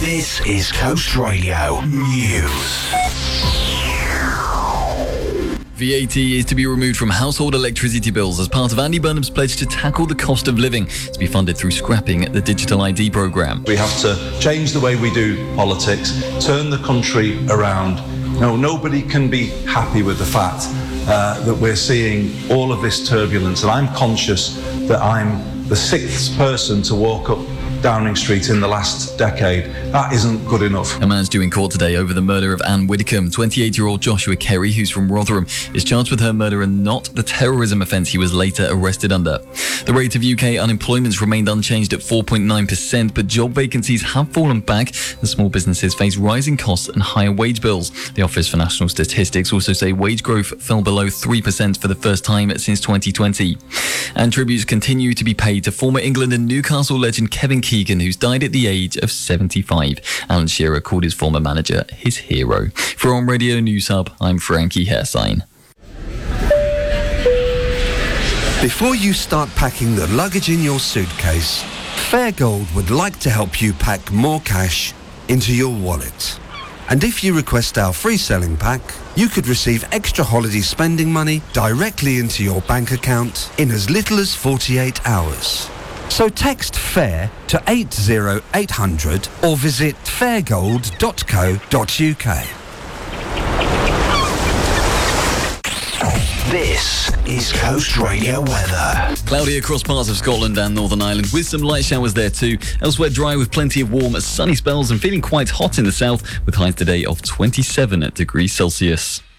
This is Coast Radio News. VAT is to be removed from household electricity bills as part of Andy Burnham's pledge to tackle the cost of living, to be funded through scrapping the Digital ID programme. We have to change the way we do politics, turn the country around. No, nobody can be happy with the fact that we're seeing all of this turbulence, and I'm conscious that I'm the sixth person to walk up Downing Street in the last decade. That isn't good enough. A man's due in court today over the murder of Anne Widdecombe. 28-year-old Joshua Kerry, who's from Rotherham, is charged with her murder and not the terrorism offence he was later arrested under. The rate of UK unemployment remained unchanged at 4.9%, but job vacancies have fallen back as small businesses face rising costs and higher wage bills. The Office for National Statistics also say wage growth fell below 3% for the first time since 2020. And tributes continue to be paid to former England and Newcastle legend Kevin Keegan, who's died at the age of 75. Alan Shearer called his former manager his hero. For On Radio News Hub, I'm Frankie Hairsign. Before you start packing the luggage in your suitcase, Fairgold would like to help you pack more cash into your wallet. And if you request our free selling pack, you could receive extra holiday spending money directly into your bank account in as little as 48 hours. So text FAIR to 80800 or visit fairgold.co.uk. This is Coast Radio weather. Cloudy across parts of Scotland and Northern Ireland, with some light showers there too. Elsewhere dry with plenty of warm, sunny spells and feeling quite hot in the south, with highs today of 27 degrees Celsius.